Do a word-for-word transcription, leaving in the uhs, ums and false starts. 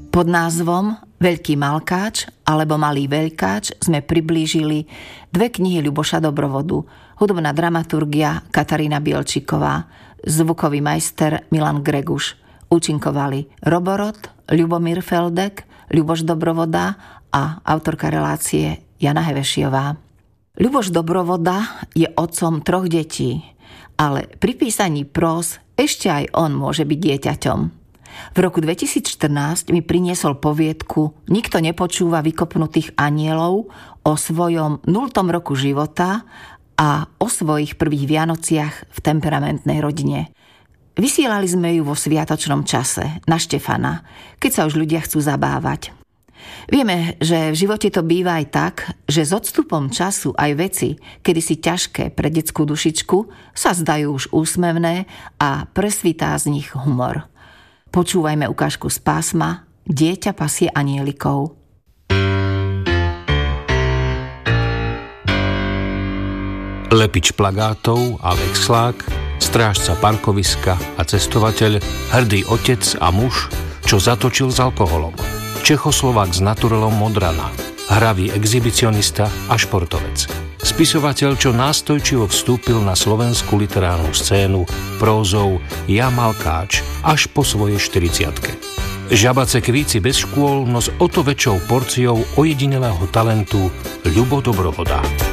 Pod názvom Veľký Malkáč alebo Malý veľkáč sme priblížili dve knihy Ľuboša Dobrovodu. Hudobná dramaturgia Katarína Bielčíková, zvukový majster Milan Greguš. Účinkovali Roborod, Ľubomír Feldek, Ľuboš Dobrovoda a autorka relácie Jana Hevešiová. Ľuboš Dobrovoda je otcom troch detí, ale pri písaní próz ešte aj on môže byť dieťaťom. V roku dvetisícštrnásť mi priniesol poviedku Nikto nepočúva vykopnutých anielov o svojom nultom roku života a o svojich prvých Vianociach v temperamentnej rodine. Vysielali sme ju vo sviatočnom čase, na Štefana, keď sa už ľudia chcú zabávať. Vieme, že v živote to býva aj tak, že s odstupom času aj veci, kedysi ťažké pre detskú dušičku, sa zdajú už úsmevné a presvitá z nich humor. Počúvajme ukážku z pásma Dieťa pasie anielikov. Lepič plagátov a vexlák, strážca parkoviska a cestovateľ, hrdý otec a muž, čo zatočil s alkoholom. Čechoslovák s naturelom Modrana, hravý exhibicionista a športovec. Spisovateľ, čo nástojčivo vstúpil na slovenskú literárnu scénu prózou Ja Malkáč až po svojej štyridsiatke. Žabace kvíci bez škôl, no s o to väčšou porciou ojedinelého talentu Ľubo Dobrovoda.